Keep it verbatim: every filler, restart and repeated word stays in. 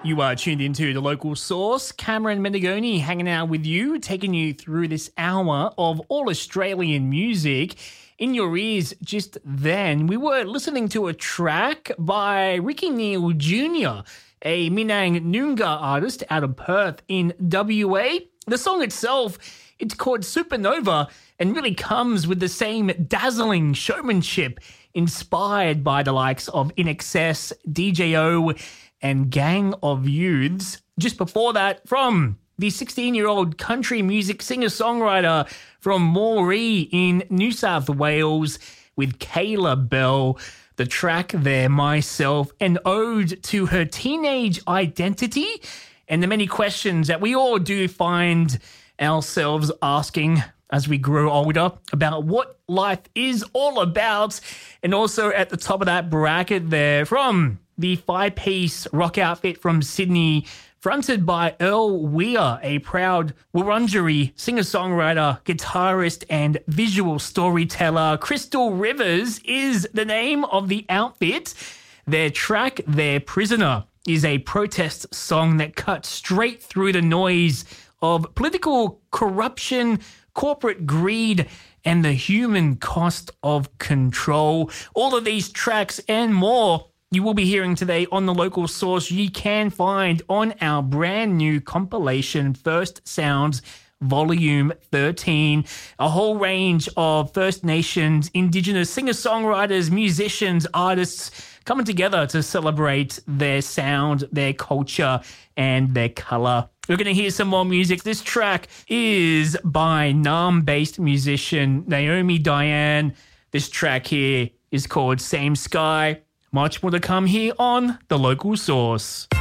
You are tuned into The Local Source. Cameron Mendigoni hanging out with you, taking you through this hour of all Australian music. In your ears just then, we were listening to a track by Ricky Neal Junior, a Minang Noongar artist out of Perth in W A. The song itself, it's called Supernova and really comes with the same dazzling showmanship inspired by the likes of I N X S, D J O, and Gang of Youths. Just before that, from the sixteen-year-old country music singer-songwriter from Moree in New South Wales with Kayla Bell. The track there, Myself, an ode to her teenage identity and the many questions that we all do find ourselves asking as we grow older about what life is all about. And also at the top of that bracket there, from the five-piece rock outfit from Sydney, fronted by Earl Weir, a proud Wurundjeri singer-songwriter, guitarist, and visual storyteller. Crystal Rivers is the name of the outfit. Their track, Their Prisoner, is a protest song that cuts straight through the noise of political corruption, corporate greed, and the human cost of control. All of these tracks and more you will be hearing today on The Local Source. You can find on our brand new compilation, First Sounds Volume thirteen, a whole range of First Nations, Indigenous singer-songwriters, musicians, artists coming together to celebrate their sound, their culture, and their colour. We're going to hear some more music. This track is by Naarm-based musician Naomi Diane. This track here is called Same Sky. Much more to come here on The Local Source.